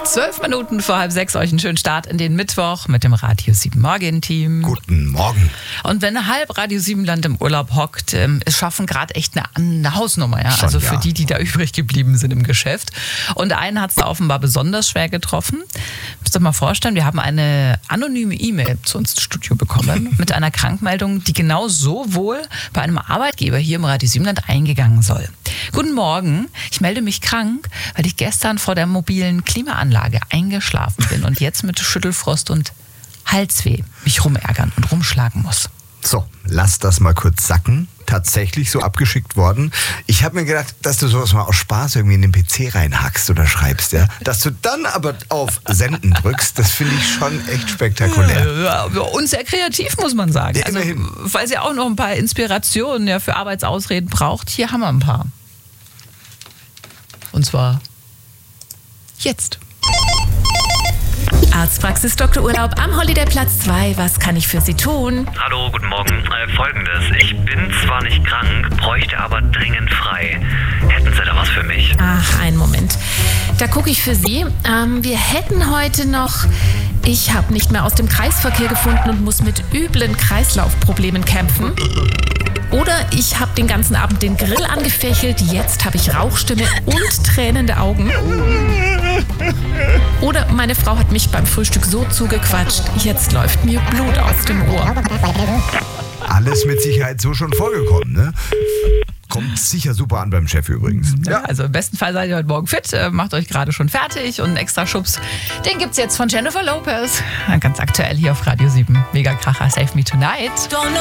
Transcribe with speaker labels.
Speaker 1: 12 Minuten vor 5:30 euch einen schönen Start in den Mittwoch mit dem Radio 7 Morgen-Team.
Speaker 2: Guten Morgen.
Speaker 1: Und wenn halb Radio 7 Land im Urlaub hockt, es schaffen gerade echt eine Hausnummer, ja.
Speaker 2: Schon,
Speaker 1: also für
Speaker 2: ja.
Speaker 1: die da übrig geblieben sind im Geschäft. Und einen hat es da offenbar besonders schwer getroffen. Müsst ihr mal vorstellen, wir haben eine anonyme E-Mail zu uns ins Studio bekommen mit einer Krankmeldung, die genau so wohl bei einem Arbeitgeber hier im Radio 7 Land eingegangen soll. Guten Morgen, ich melde mich krank, weil ich gestern vor der mobilen Klimaanlage eingeschlafen bin und jetzt mit Schüttelfrost und Halsweh mich rumärgern und rumschlagen muss.
Speaker 2: So, lass das mal kurz sacken. Tatsächlich so abgeschickt worden. Ich habe mir gedacht, dass du sowas mal aus Spaß irgendwie in den PC reinhackst oder schreibst, ja. Dass du dann aber auf Senden drückst, das finde ich schon echt spektakulär.
Speaker 1: Ja, und sehr kreativ, muss man sagen.
Speaker 2: Ja, immerhin.
Speaker 1: Also, falls ihr auch noch ein paar Inspirationen für Arbeitsausreden braucht, hier haben wir ein paar. Und zwar jetzt.
Speaker 3: Arztpraxis Dr. Urlaub am Holidayplatz 2. Was kann ich für Sie tun?
Speaker 4: Hallo, guten Morgen. Folgendes. Ich bin zwar nicht krank, bräuchte aber dringend frei. Hätten Sie da was für mich?
Speaker 3: Ach, einen Moment. Da gucke ich für Sie. Wir hätten heute noch... Ich habe nicht mehr aus dem Kreisverkehr gefunden und muss mit üblen Kreislaufproblemen kämpfen. Oder ich habe den ganzen Abend den Grill angefächelt, jetzt habe ich Rauchstimme und tränende Augen. Oder meine Frau hat mich beim Frühstück so zugequatscht, jetzt läuft mir Blut aus dem Ohr.
Speaker 2: Alles mit Sicherheit so schon vorgekommen, ne? Kommt sicher super an beim Chef übrigens.
Speaker 1: Ja, also im besten Fall seid ihr heute Morgen fit, macht euch gerade schon fertig und einen extra Schubs, den gibt's jetzt von Jennifer Lopez. Ganz aktuell hier auf Radio 7. Mega Kracher, Save Me Tonight.